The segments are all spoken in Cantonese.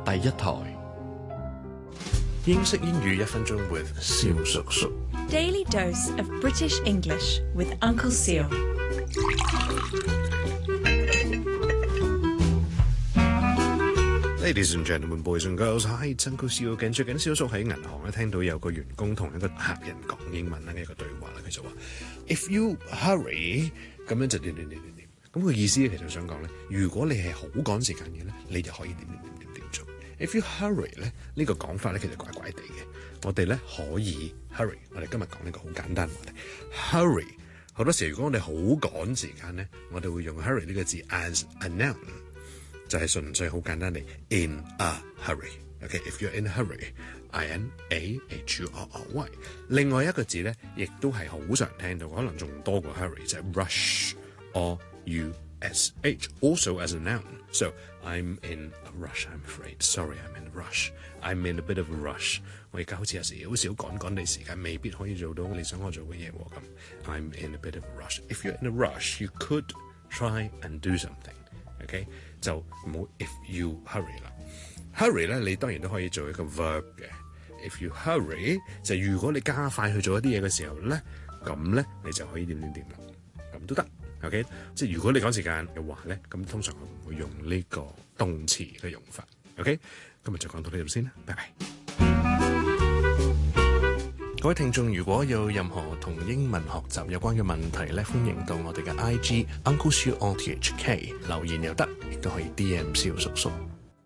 第一台英式英語1分鐘 with 蕭叔叔。 Daily dose of British English with Uncle Seal. Ladies and gentlemen, boys and girls, hi, it's Uncle Seal again。最近蕭叔喺銀行咧聽到有個員工同一個客人講英文嘅一個對話啦，佢就話 ：If you hurry， 咁樣就點。咁佢意思咧其實想講咧，如果你係好趕時間嘅咧，你就可以點做。If you hurry 咧呢個講法咧其實怪怪地嘅，我哋咧可以 hurry。我哋今日講呢個好簡單嘅話題 ，hurry 好多時如果我哋好趕時間咧，我哋會用 hurry 呢個字 as a noun。就係純粹好簡單地 in a hurry。OK，if you're in a hurry，I-N-A-H-U-R-R-Y。另外一個字咧，亦都係好常聽到，可能仲多過 hurry，就係 rush，R-U-S-H。Also as a noun。So I'm in a rush. I'm afraid. Sorry, I'm in a rush. I'm in a bit of a rush。我而家好似有少少趕地時間，未必可以做到你想我做嘅嘢喎。咁 I'm in a bit of a rush. If you're in a rush, you could try and do something。OK， 就唔好 if you hurry 啦。hurry 咧，你當然都可以做一個 verb 嘅。if you hurry 就如果你加快去做一啲嘢嘅時候咧，咁咧你就可以點啦，咁都得。OK， 即係如果你趕時間嘅話咧，咁通常我唔會用呢個動詞嘅用法。OK， 今日就講到呢度先啦，拜拜。各位聽眾，如果有任何同英文學習有關嘅問題咧，歡迎到我哋嘅 IG Uncle Seal RTHK 留言又得，亦都可以 DM 蕭叔叔。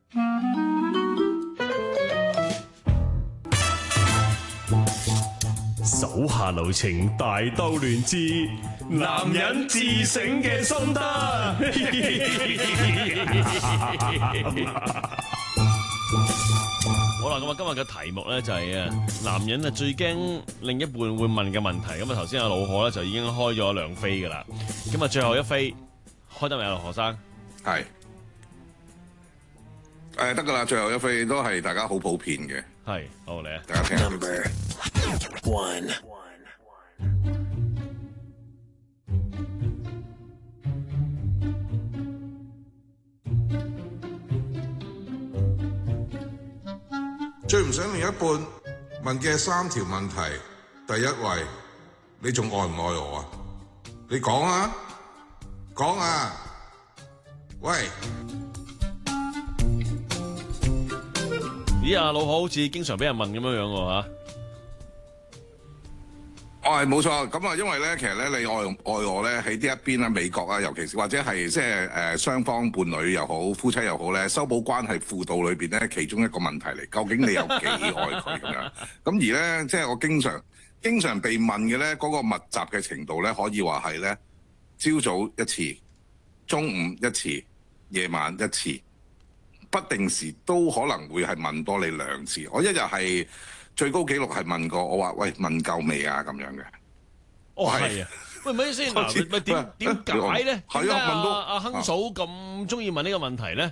手下留情，大兜亂之，男人自省嘅心得。好啦，咁啊，今日嘅題目咧就係男人啊最驚另一半會問嘅問題。咁啊，頭先阿老何咧就已經開咗兩飛噶啦。咁啊，最後一飛開得未啊，何生？ 係得噶啦，最後一飛都係大家好普遍嘅。 係，好嚟啊！ 大家聽下。 One。 最唔想另一半問嘅3條問題，第一位，你仲愛唔愛我啊？你講啊，講啊，喂！ 咦，阿老何好似經常俾人問咁樣喎嚇。 係冇錯，咁啊，因為咧，其實咧，你愛我咧，喺呢一邊啊，美國啊，尤其是或者係即係雙方伴侶又好，夫妻又好咧，修補關係輔導裏邊咧，其中一個問題嚟，究竟你有幾愛佢咁樣？咁而咧，即係我經常被問嘅咧，嗰個密集嘅程度咧，可以話係咧，朝早一次，中午一次，夜晚一次，不定時都可能會係問多你2次。我一日係最高紀錄係問過我話，喂，問夠未啊？咁樣嘅。 哦，係啊。喂，咪先嗱，咪點解咧？ 係啊，問到阿亨嫂咁中意問呢個問題咧？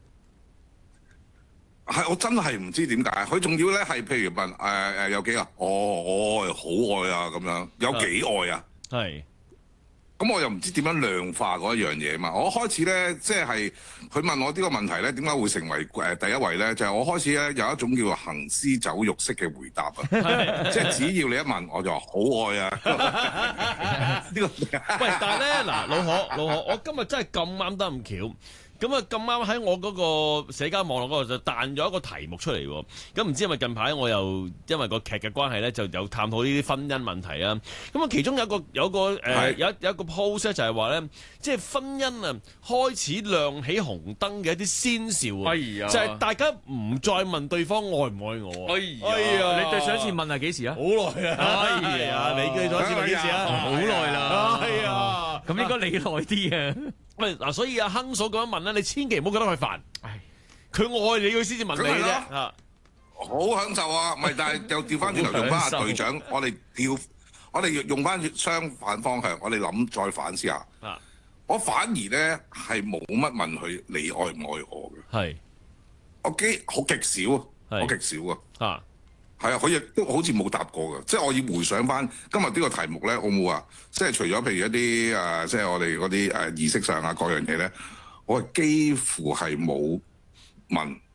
係，我真係唔知點解。佢仲要咧係譬如問有幾啊？我好愛啊咁樣，有幾愛啊？ 係。 咁我又唔知點樣量化嗰一樣嘢嘛。我開始咧，即係佢問我呢個問題咧，點解會成為第一位咧？就係我開始咧有一種叫做行屍走肉式嘅回答啊！即係只要你一問，我就話好愛啊！呢個喂，但係咧嗱，老何，我今日真係咁啱得咁巧。咁啊咁啱喺我嗰個社交網絡嗰度就彈咗一個題目出嚟喎。咁唔知係咪近排我又因為個劇嘅關係咧，就有探討呢啲婚姻問題啊。咁啊，其中有一個有一個 post 咧，就係話咧，即係婚姻啊開始亮起紅燈嘅一啲先兆啊。就係大家唔再問對方愛唔愛我。 哎呀，你對上一次問係幾時啊？ 好耐啊！哎呀，你對上一次問幾時啊？ 好耐啦。 係啊， 咁應該你耐啲啊。 喂，嗱，所以阿亨嫂咁樣問咧，你千祈唔好覺得佢煩。佢愛你，佢先至問你啫。 好享受啊！咪但係又調翻轉頭用翻阿隊長，我哋用翻相反方向，我哋諗再反思下。我反而咧係冇乜問佢你愛唔愛我嘅。係，我極少啊，我極少啊。係啊，佢亦都好似冇答過嘅，即係我要回想翻今日呢個題目咧，我冇話，即係除咗譬如一啲即係我哋嗰啲儀式上啊各樣嘢咧，我係幾乎係冇問